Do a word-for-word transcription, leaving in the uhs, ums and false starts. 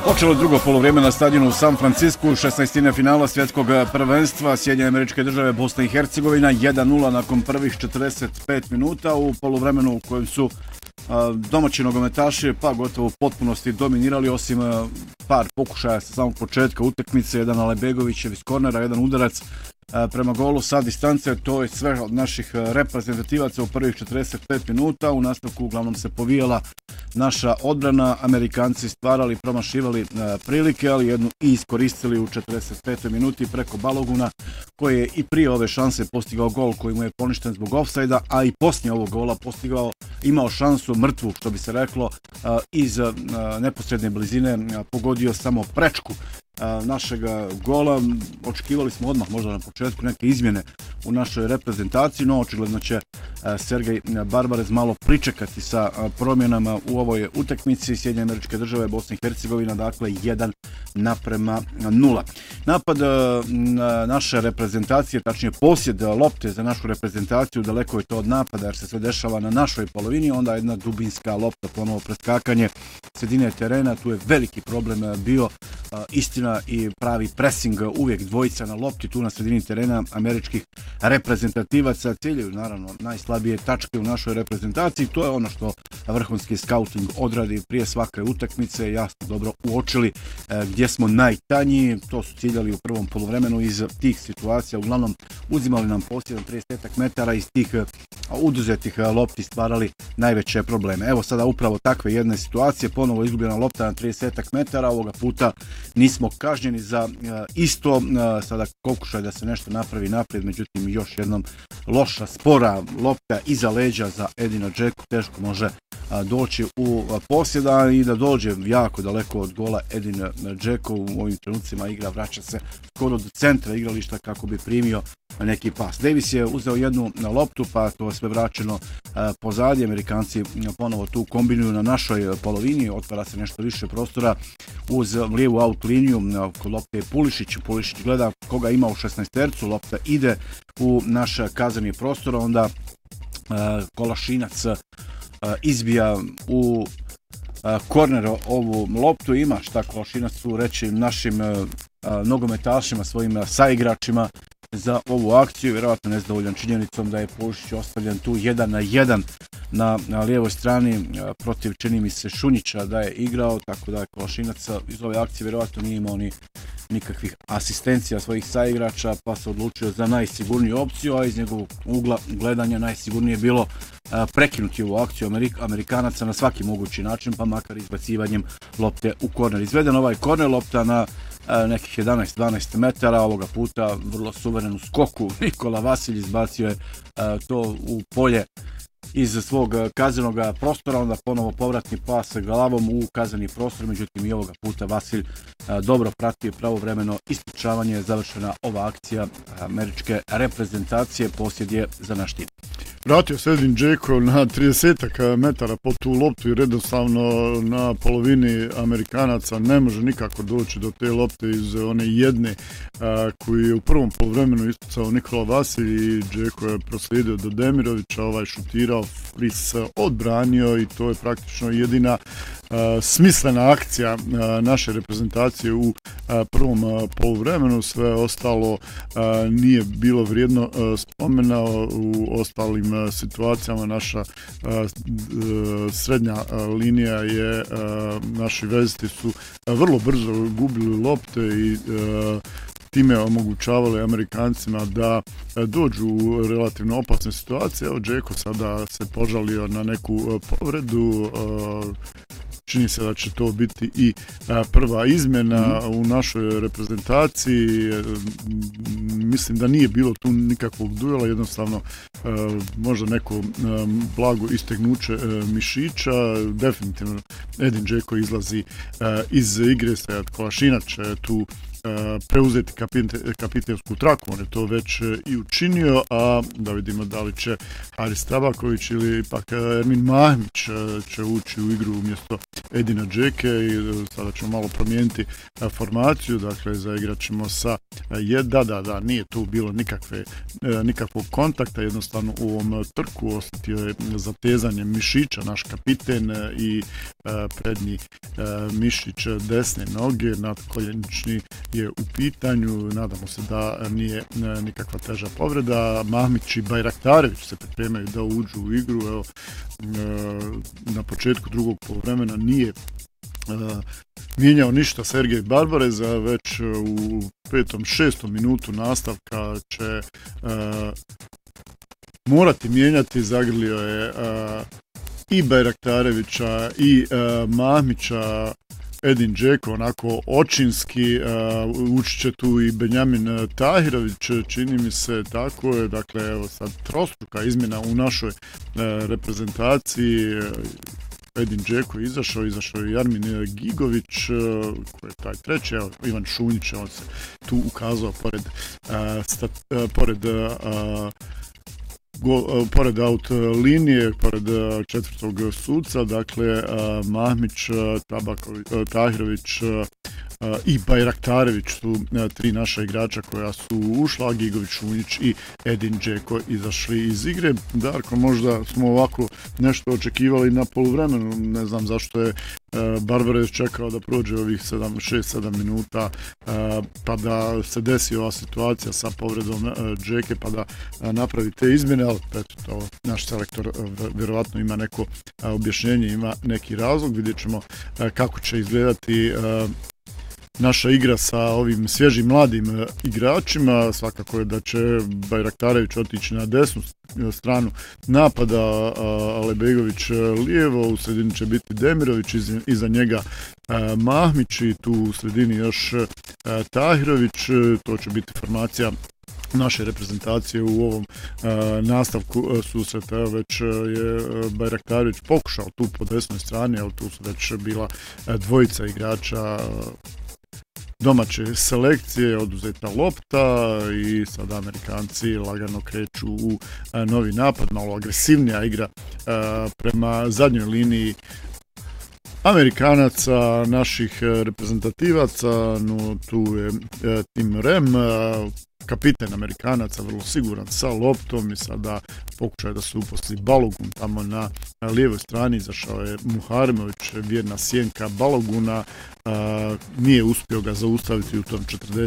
Počelo je drugo polovrijeme na stadionu u San Francisku, šesnaestine finala svjetskog prvenstva, Sjedinjene Američke Države, Bosna i Hercegovina, jedan nula nakon prvih četrdeset pet minuta u poluvremenu u kojem su domaći nogometaši pa gotovo u potpunosti dominirali, osim par pokušaja sa samog početka utakmice, jedan Alebegovićev iz kornera, jedan udarac prema golu sa distance. To je sve od naših reprezentativaca u prvih četrdeset pet minuta. U nastavku uglavnom se povijala naša odbrana, Amerikanci stvarali, promašivali prilike, ali jednu i iskoristili u četrdeset petoj minuti preko Baloguna, koji je i prije ove šanse postigao gol koji mu je poništen zbog ofsajda, a i poslije ovog gola postigao, imao šansu mrtvu, što bi se reklo, iz neposredne blizine, pogodio samo prečku našeg gola. Očekivali smo odmah možda na početku neke izmjene u našoj reprezentaciji, no očigledno će Sergej Barbarez malo pričekati sa promjenama u ovoj utakmici. Sjedinjene Američke Države, Bosna i Hercegovina, dakle jedan naprema nula. Napad naše reprezentacije, tačnije posjed lopte za našu reprezentaciju, daleko je to od napada jer se sve dešava na našoj polovini, onda jedna dubinska lopta, ponovo preskakanje sredine terena, tu je veliki problem bio, istina i pravi pressing, uvijek dvojica na lopti tu na sredini terena američkih reprezentativaca, ciljaju naravno najslabije tačke u našoj reprezentaciji. To je ono što vrhunski scouting odradi prije svake utakmice, jasno dobro uočili gdje smo najtanji, to su ciljali u prvom poluvremenu iz tih situacija, uglavnom uzimali nam posljedan trideset metara, iz tih uduzetih lopti stvarali najveće probleme. Evo sada upravo takve jedne situacije, ponovo izgubljena lopta na trideset metara, ovoga puta nismo kažnjeni za isto, sada pokušaj da se nešto napravi naprijed, međutim još jednom loša, spora lopta iza leđa za Edina Džeku, teško može doći u posjeda i da dođe jako daleko od gola. Edin Džeko u ovim trenucima igra, vraća se skoro do centra igrališta kako bi primio neki pas. Davis je uzeo jednu loptu, pa to je sve vraćeno pozadnje. Amerikanci ponovo tu kombinuju na našoj polovini, otvara se nešto više prostora uz lijevu out liniju, kod lopte je Pulišić, Pulišić gleda koga ima u šesnaestercu, lopta ide u naš kazneni prostor, onda Kolašinac izbija u korner ovu loptu, ima šta Kolašinac tu reći našim nogometašima, svojim saigračima za ovu akciju, vjerojatno nezadovoljan činjenicom da je Pulišić ostavljen tu jedan na jedan na, na lijevoj strani protiv, čini mi se, Šunjića da je igrao, tako da je Kolašinac iz ove akcije vjerojatno nije imao ni nikakvih asistencija svojih saigrača, pa se odlučio za najsigurniju opciju, a iz njegovog ugla gledanja najsigurnije je bilo prekinuti ovu akciju Amerik- Amerikanaca na svaki mogući način, pa makar izbacivanjem lopte u korner. Izveden ovaj korner, lopta na nekih jedanaest dvanaest metara, ovoga puta vrlo suverenu skoku Nikola Vasilj izbacio je to u polje iz svog kaznenog prostora, onda ponovo povratni pas glavom u kazneni prostor, međutim i ovoga puta Vasilj dobro pratio pravovremeno ispričavanje, završena ova akcija američke reprezentacije, posjed je za naš tim. Vratio se Edin Džeko na trideset metara po tu loptu i jednostavno na polovini Amerikanaca ne može nikako doći do te lopte iz one jedne a, koju je u prvom poluvremenu ispucao Nikola Vasilj i Džeko je proslijedio do Demirovića, ovaj šutirao, Fris odbranio i to je praktično jedina a, smislena akcija a, naše reprezentacije u a, prvom a, poluvremenu. Sve ostalo a, nije bilo vrijedno a, spomena. U ostalim situacijama naša a, srednja a, linija je, a, naši veziti su a, vrlo brzo gubili lopte i a, time omogućavali Amerikancima da dođu u relativno opasne situacije. Evo Džeko sada se požalio na neku povredu, čini se da će to biti i prva izmjena mm-hmm. u našoj reprezentaciji. Mislim da nije bilo tu nikakvog duela, jednostavno možda neko blago istegnuće mišića. Definitivno Edin Džeko izlazi iz igre, Sejad Kolašinac tu preuzeti kapitensku traku, on je to već i učinio, a da vidimo da li će Haris Tabaković ili ipak Ermin Mahmić će ući u igru umjesto Edina Džeke i sada ćemo malo promijeniti formaciju, dakle zaigrat ćemo sa jed, da, da, da, nije tu bilo nikakve, nikakvog kontakta, jednostavno u ovom trku osjetio je zatezanje mišića naš kapiten i prednji mišić desne noge, nadkoljenični je u pitanju, nadamo se da nije nikakva teža povreda. Mahmić i Bajraktarević se pripremaju da uđu u igru, evo, na početku drugog poluvremena nije mijenjao ništa Sergej Barbareza, već u petom, šestom minutu nastavka će morati mijenjati, zagrlio je i Bajraktarevića i Mahmića Edin Džeko, onako očinski, uh, ući će tu i Benjamin Tahirović, čini mi se, tako je, dakle, evo sad trostruka izmjena u našoj uh, reprezentaciji. Edin Džeko je izašao, izašao je Jarmin Gigović, uh, koji je taj treći, evo, Ivan Šunjić, on se tu ukazao pored, uh, stat, uh, pored uh, Go, pored aut linije, pored četvrtog suca, dakle Mahmić, Tabaković, Tahirović i Bajraktarević su tri naša igrača koja su ušla, Gigović, Šunjić i Edin Džeko izašli iz igre. Darko, možda smo ovako nešto očekivali na poluvremenu, ne znam zašto je Barbarez čekao da prođe ovih šest sedam minuta pa da se desi ova situacija sa povredom Džeke pa da napravi te izmjene, ali eto, to, naš selektor vjerovatno ima neko objašnjenje, ima neki razlog, vidjet ćemo kako će izgledati naša igra sa ovim svježim mladim igračima. Svakako je da će Bajraktarević otići na desnu stranu napada, Alebegović lijevo, u sredini će biti Demirović, iza njega Mahmić i tu u sredini još Tahirović. To će biti formacija naše reprezentacije u ovom uh, nastavku uh, susreta. Već uh, je uh, Bajraktarević pokušao tu po desnoj strani, ali tu su već bila uh, dvojica igrača uh, domaće selekcije, oduzeta lopta i sada Amerikanci lagano kreću u uh, novi napad, malo agresivnija igra uh, prema zadnjoj liniji Amerikanaca, naših reprezentativaca, no tu je uh, Tim Rem, uh, kapiten Amerikanaca, vrlo siguran sa loptom i sada pokušaj da se uposli Balogun tamo na lijevoj strani, izašao je Muharemović, vjerna sjenka Baloguna, a, nije uspio ga zaustaviti u tom četrdeset